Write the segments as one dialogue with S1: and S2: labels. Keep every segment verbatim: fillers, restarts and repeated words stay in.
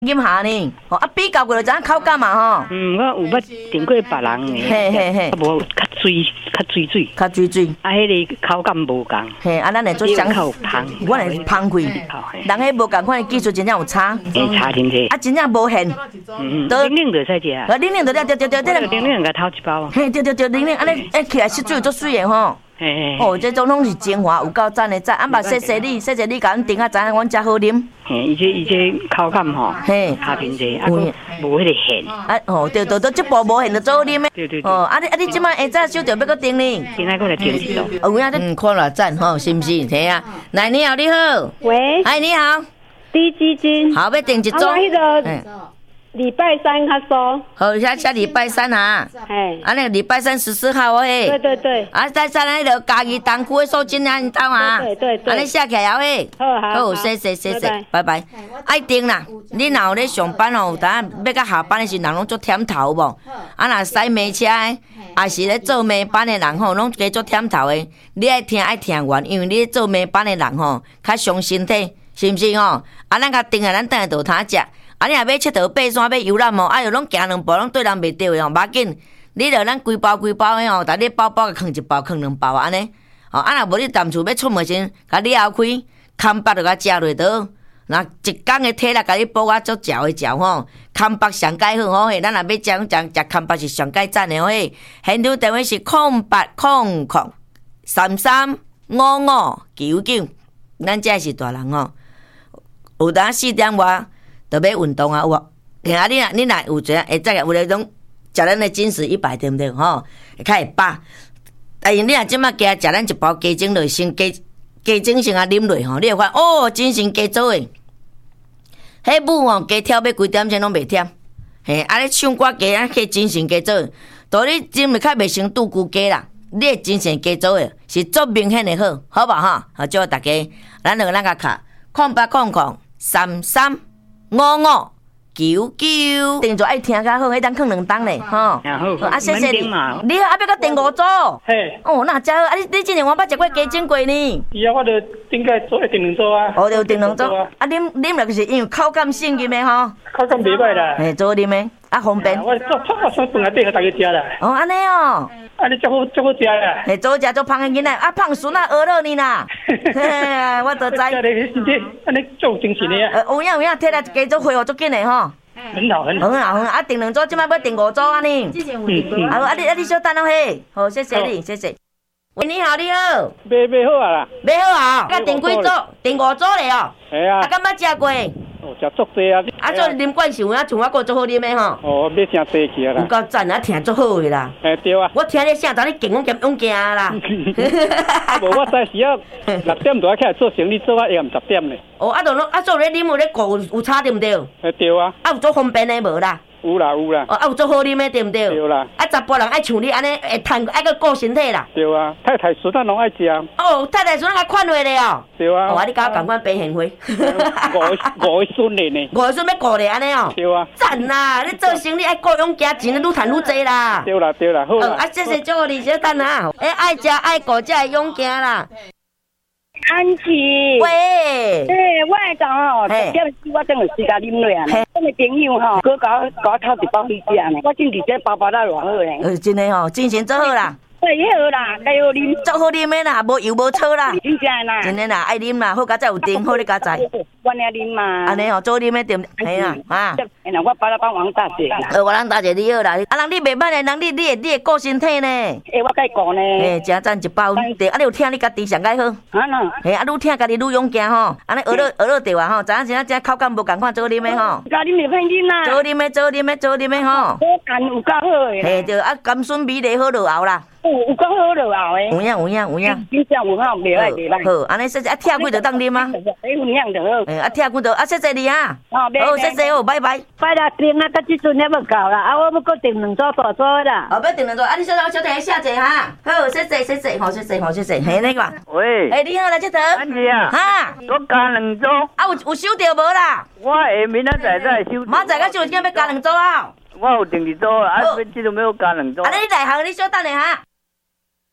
S1: 饮下呢，吼啊比较过就知影口感嘛吼。
S2: 嗯，我有捌订过别人的，
S1: 嘿嘿嘿，
S2: 啊无较水较水水，
S1: 较水水，
S2: 啊，迄个口感无共。
S1: 嘿，啊咱会做相，
S2: 较有香，
S1: 我会芳气，人迄无共款的技术真正有差，
S2: 会差真济，
S1: 啊真正无限，
S2: 嗯，零零就使食啊，
S1: 啊零零就对对对对，
S2: 这个零零个偷一包啊，
S1: 嘿对对对零零，安尼诶起来湿水足水的吼。哦，这种拢是精华，有够赞的赞。啊，嘛谢谢你，谢谢你，甲阮订啊，知影阮遮好啉。
S2: 嘿，伊这伊这口感吼，嘿，差真济，啊，无迄个咸。
S1: 啊，哦，对对对，这部无咸就做好啉的。
S2: 对对对。
S1: 哦，啊你啊你即摆下早收着要搁订呢？
S2: 今仔过来订一道。
S1: 有影嗯，看偌赞吼，是毋是？睇啊，来你好，你好。
S3: 喂。
S1: 哎，你好。
S3: 低基金。
S1: 好，要订一组。
S3: 啊，迄个。礼拜三较收，
S1: 好，下下礼拜三啊，
S3: 哎，
S1: 啊那个礼拜三十四号嘿，
S3: 对对对，
S1: 啊再再那个嘉义东区的收金啊，你到啊，
S3: 对对对，
S1: 啊你写起来嘿，
S3: 好好
S1: 好，谢谢谢谢，拜拜，爱订啦，你若有咧上班哦，等下要到下班的时人拢足忝头无，啊若驶马车的，也是咧做马班的人吼，拢加足忝头的，你爱听爱听完，因为你做马班的人吼，较伤身体，是毋是吼？啊咱甲订啊，咱等下就通食。啊！你若要佚佗爬山、要游览哦，啊，又拢行两步，拢对人袂对哦，无要紧。你着咱规包规包的哦，但你包包放一包，放两包安尼。哦，啊，若无你踮厝要出门前，甲你后开，空腹着甲食落倒。若一工的体力，甲你补啊足嚼的嚼吼，空腹上解好吼嘿。咱若要食食食空腹是上解赞的吼嘿。现场电话是空八空空三三五五九九，咱这是大人吼。有当四点外。特别运动啊，有啊！啊，你若你若有这会再有咧种食咱的金石一百对不对？吼，会较会饱。但是你若即摆加食咱一包鸡精落，先鸡鸡精先啊啉落吼，你会发现哦，真神加做诶。迄舞吼加跳要几点钟拢袂忝，嘿，啊！你唱歌加啊，迄真神加做，道理真袂较袂成拄久加啦。你诶真神加做诶，是足明显诶好，好吧哈？好，祝大家，咱两个咱甲卡空八空空三三。五五九九，订座爱听较好，迄当放两档咧，吼。
S2: 啊，
S1: 谢谢你。你好，啊，要搁订五组。
S4: 嘿。
S1: 哦，那真好。啊，你你之前我捌食过鸡精过呢。
S4: 是啊，我着顶个做一订两组啊。
S1: 哦，着订两组。啊，啉啉落就是因为口感性入的吼。
S4: 口感袂歹啦。
S1: 嘿，做啉的，啊方便。
S4: 我做做我做饭来缀互大家食啦。
S1: 哦，安尼哦。
S4: 啊，你足好足好食啦。
S1: 嘿，做食做芳的囡仔，啊胖孙啊饿了你啦。嘿，我都知。
S4: 安尼身体安尼足有精神的啊。
S1: 有影有影，体力加做恢复足紧的吼。
S4: 很好很好。
S1: 很好很好，啊订两组，即摆要订五组安尼。之前有订过。啊啊你啊你小等下嘿，好谢谢你谢谢。喂你好你好。
S4: 买买好啊啦。
S1: 买好啊，甲订几组？订五组咧哦。
S4: 系啊。
S1: 啊敢捌食过？
S4: 哦，食足济啊！
S1: 啊，做啉惯是有影，像我个足好啉的吼。
S4: 哦，要诚济去啊啦。
S1: 有够赞啊，听足好的啦。
S4: 哎对啊。
S1: 我听你声，当你劲勇勇行啦。
S4: 啊无，我早时啊六点就要起来做生理，做到下午十点咧。
S1: 哦，啊，就拢啊做咧啉有咧顾有有差对毋对？
S4: 哎对啊。
S1: 啊有做方便的无啦？
S4: 有啦有啦。
S1: 哦，啊有做好啉的对毋对？
S4: 对啦。
S1: 啊，查甫人爱像你安尼会趁爱个顾身体啦。
S4: 对啊，太太孙仔拢爱食。
S1: 哦，太太孙仔较款话咧哦。
S4: 对啊。
S1: 哦，啊你甲我共款白贤惠。
S4: 五五个孙咧呢。
S1: 五个孙要顾咧安尼哦。
S4: 对啊。
S1: 赞啦！你做生意爱顾勇加钱，愈趁愈济啦。
S4: 对啦对啦，好啦。
S1: 啊，谢谢祝你小等啊！哎，爱食爱顾才会勇行啦。
S3: 安琪，
S1: 喂，
S3: 诶，我下昼吼，十点四我等有时间啉落啊。我个朋友吼，佮甲我甲我偷一包去食呢，我真伫这包包仔偌好咧。
S1: 呃，真诶吼，精神做好啦。
S3: 对，迄好啦，该好啉，
S1: 足好啉诶啦，无油无醋啦。
S3: 真正啦，
S1: 真诶啦，爱啉啦，好佳哉有订，好你佳哉。
S3: 我俩啉嘛。
S1: 安尼吼，做啉诶对，嘿啦，啊。
S3: 哎呀，我包了帮王大姐啦。
S1: 呃，我人大姐你好啦，啊人你袂歹诶，人你你会你会顾身体呢。
S3: 诶，我甲伊顾呢。
S1: 诶，真赞一包，对，啊你有听你家己上解好。
S3: 啊喏。
S1: 嘿，啊愈听家己愈勇行吼，安尼学了学了对啊吼，知影知影这口感无共款做啉诶吼。
S3: 家啉袂歹啉啦。
S1: 做啉诶，做啉诶，做啉诶吼。
S3: 我干有够好诶。
S1: 嘿，对，啊甘笋米粒好落后啦。
S3: 有有够好落后诶。
S1: 有影有影有影。
S3: 真正有好，袂歹袂歹。
S1: 好，安尼说啊听几就当啉啊。
S3: 诶，有样就好。
S1: 诶，啊听几就啊谢谢你啊。好，谢谢哦，拜拜。
S3: 拜啦，订啊，到即阵还无够啦，啊，我要搁订两组大组啦。
S1: 哦，要订两组，啊，你小小弟下者哈。好，谢谢谢谢，好谢谢好谢谢，嘿那个。
S5: 喂。
S1: 诶，你好，来佚佗。
S5: 安琪啊。
S1: 哈。
S5: 我加两组。
S1: 啊，有有收到无啦？
S5: 我下明仔载再收。
S1: 明仔载到收，今要加两组啊。
S5: 我有订一组，啊，即阵要加两组。
S1: 啊，你内行，你小等下哈。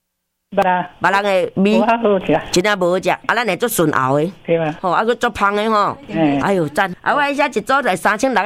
S4: 捌啊，
S1: 别人的味
S4: 无较好食，
S1: 真正无好食，啊，咱会做顺喉的，
S4: 对嘛？
S1: 吼，啊，佮足芳的吼，哎呦赞！啊，我迄只一组才三千六。